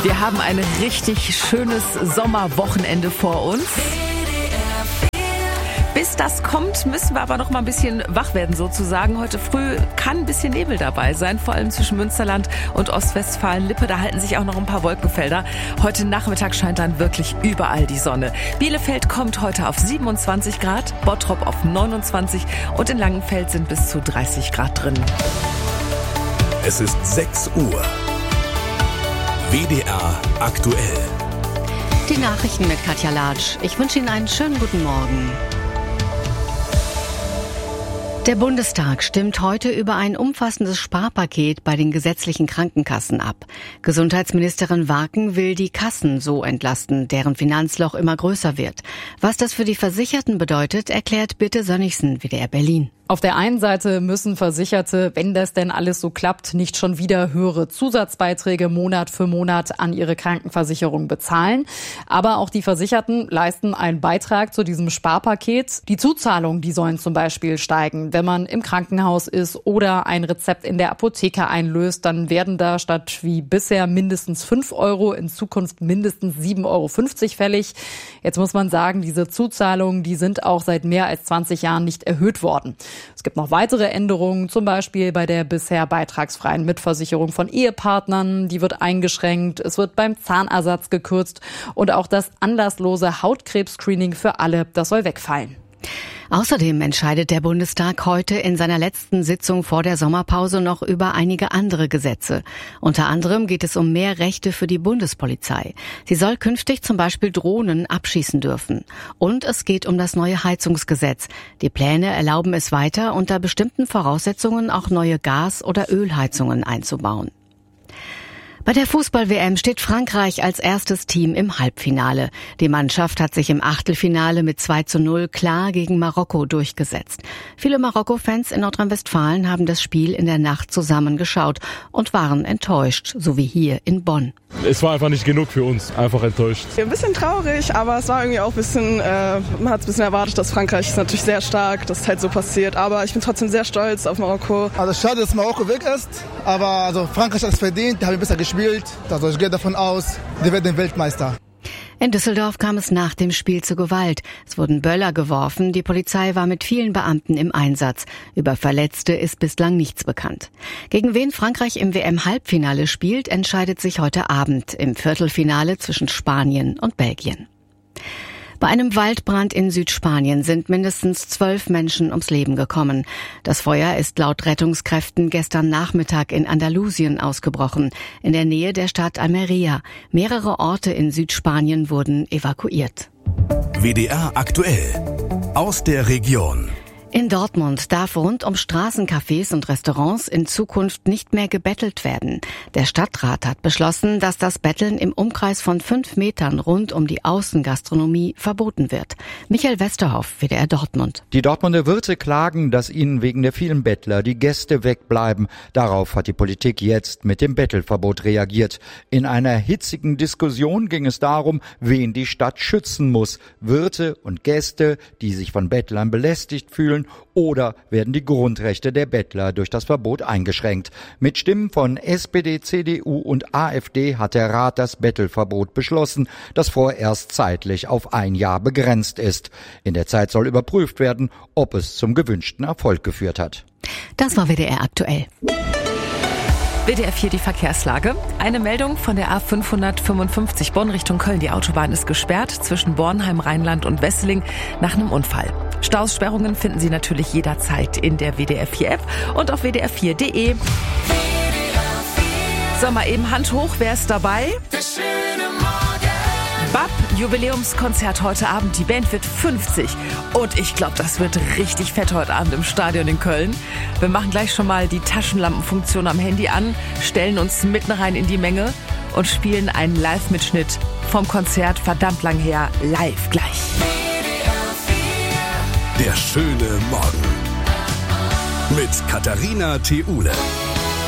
Wir haben ein richtig schönes Sommerwochenende vor uns. Bis das kommt, müssen wir aber noch mal ein bisschen wach werden sozusagen. Heute früh kann ein bisschen Nebel dabei sein, vor allem zwischen Münsterland und Ostwestfalen-Lippe. Da halten sich auch noch ein paar Wolkenfelder. Heute Nachmittag scheint dann wirklich überall die Sonne. Bielefeld kommt heute auf 27 Grad, Bottrop auf 29 und in Langenfeld sind bis zu 30 Grad drin. Es ist 6 Uhr. WDR aktuell. Die Nachrichten mit Katja Latsch. Ich wünsche Ihnen einen schönen guten Morgen. Der Bundestag stimmt heute über ein umfassendes Sparpaket bei den gesetzlichen Krankenkassen ab. Gesundheitsministerin Warken will die Kassen so entlasten, deren Finanzloch immer größer wird. Was das für die Versicherten bedeutet, erklärt Birte Sönnigsen, WDR Berlin. Auf der einen Seite müssen Versicherte, wenn das denn alles so klappt, nicht schon wieder höhere Zusatzbeiträge Monat für Monat an ihre Krankenversicherung bezahlen. Aber auch die Versicherten leisten einen Beitrag zu diesem Sparpaket. Die Zuzahlungen, die sollen zum Beispiel steigen. Wenn man im Krankenhaus ist oder ein Rezept in der Apotheke einlöst, dann werden da statt wie bisher mindestens 5 Euro in Zukunft mindestens 7,50 Euro fällig. Jetzt muss man sagen, diese Zuzahlungen, die sind auch seit mehr als 20 Jahren nicht erhöht worden. Es gibt noch weitere Änderungen, zum Beispiel bei der bisher beitragsfreien Mitversicherung von Ehepartnern. Die wird eingeschränkt, es wird beim Zahnersatz gekürzt und auch das anlasslose Hautkrebs-Screening für alle, das soll wegfallen. Außerdem entscheidet der Bundestag heute in seiner letzten Sitzung vor der Sommerpause noch über einige andere Gesetze. Unter anderem geht es um mehr Rechte für die Bundespolizei. Sie soll künftig zum Beispiel Drohnen abschießen dürfen. Und es geht um das neue Heizungsgesetz. Die Pläne erlauben es weiter, unter bestimmten Voraussetzungen auch neue Gas- oder Ölheizungen einzubauen. Bei der Fußball-WM steht Frankreich als erstes Team im Halbfinale. Die Mannschaft hat sich im Achtelfinale mit 2:0 klar gegen Marokko durchgesetzt. Viele Marokko-Fans in Nordrhein-Westfalen haben das Spiel in der Nacht zusammengeschaut und waren enttäuscht, so wie hier in Bonn. Es war einfach nicht genug für uns, einfach enttäuscht. Ein bisschen traurig, aber es war irgendwie auch ein bisschen, man hat es ein bisschen erwartet, dass Frankreich ist natürlich sehr stark, dass es halt so passiert. Aber ich bin trotzdem sehr stolz auf Marokko. Also schade, dass Marokko weg ist, aber also Frankreich hat es verdient, die haben besser gespielt. Also ich gehe davon aus, die werden Weltmeister. In Düsseldorf kam es nach dem Spiel zu Gewalt. Es wurden Böller geworfen, die Polizei war mit vielen Beamten im Einsatz. Über Verletzte ist bislang nichts bekannt. Gegen wen Frankreich im WM-Halbfinale spielt, entscheidet sich heute Abend im Viertelfinale zwischen Spanien und Belgien. Bei einem Waldbrand in Südspanien sind mindestens 12 Menschen ums Leben gekommen. Das Feuer ist laut Rettungskräften gestern Nachmittag in Andalusien ausgebrochen, in der Nähe der Stadt Almería. Mehrere Orte in Südspanien wurden evakuiert. WDR aktuell. Aus der Region. In Dortmund darf rund um Straßencafés und Restaurants in Zukunft nicht mehr gebettelt werden. Der Stadtrat hat beschlossen, dass das Betteln im Umkreis von 5 Metern rund um die Außengastronomie verboten wird. Michael Westerhoff, WDR Dortmund. Die Dortmunder Wirte klagen, dass ihnen wegen der vielen Bettler die Gäste wegbleiben. Darauf hat die Politik jetzt mit dem Bettelverbot reagiert. In einer hitzigen Diskussion ging es darum, wen die Stadt schützen muss. Wirte und Gäste, die sich von Bettlern belästigt fühlen, oder werden die Grundrechte der Bettler durch das Verbot eingeschränkt? Mit Stimmen von SPD, CDU und AfD hat der Rat das Bettelverbot beschlossen, das vorerst zeitlich auf 1 Jahr begrenzt ist. In der Zeit soll überprüft werden, ob es zum gewünschten Erfolg geführt hat. Das war WDR aktuell. WDR 4 die Verkehrslage. Eine Meldung von der A555 Bonn Richtung Köln. Die Autobahn ist gesperrt zwischen Bornheim, Rheinland und Wesseling nach einem Unfall. Staussperrungen finden Sie natürlich jederzeit in der WDR 4 App und auf wdr4.de. So, mal eben Hand hoch, wer ist dabei? BAP, Jubiläumskonzert heute Abend. Die Band wird 50. Und ich glaube, das wird richtig fett heute Abend im Stadion in Köln. Wir machen gleich schon mal die Taschenlampenfunktion am Handy an, stellen uns mitten rein in die Menge und spielen einen Live-Mitschnitt vom Konzert verdammt lang her live gleich. Der schöne Morgen. Mit Katharina Theule.